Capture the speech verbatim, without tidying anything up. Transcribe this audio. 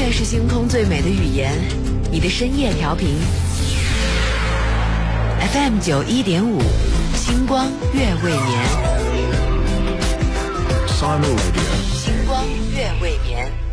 乐是星空最美的语言，你的深夜调频 F M 九一点五，星光月未眠。 Simon Radio， 星光月未眠。